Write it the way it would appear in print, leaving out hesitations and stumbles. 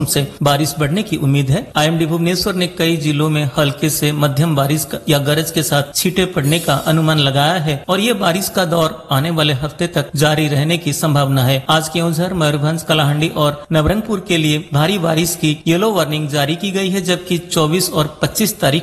से बारिश बढ़ने की उम्मीद है। आईएमडी भुवनेश्वर ने कई जिलों में हल्के से मध्यम बारिश या गरज के साथ छींटे पड़ने का अनुमान लगाया है और ये बारिश का दौर आने वाले हफ्ते तक जारी रहने की संभावना है। आज केवंझर, मयूरभंज, कलाहांडी और नवरंगपुर के लिए भारी बारिश की येलो वार्निंग जारी की गई है, जबकि 24 और 25 तारीख